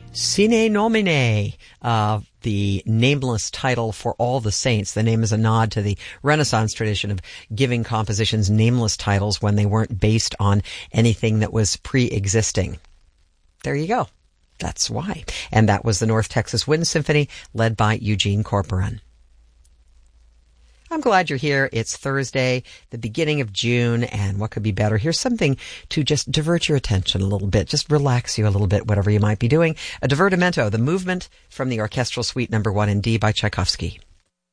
Sine Nomine, the nameless title for all the saints. The name is a nod to the Renaissance tradition of giving compositions nameless titles when they weren't based on anything that was pre-existing. There you go. That's why. And that was the North Texas Wind Symphony, led by Eugene Corporon. I'm glad you're here. It's Thursday, the beginning of June, and what could be better? Here's something to just divert your attention a little bit, just relax you a little bit, whatever you might be doing. A divertimento, the movement from the Orchestral Suite No. 1 in D by Tchaikovsky.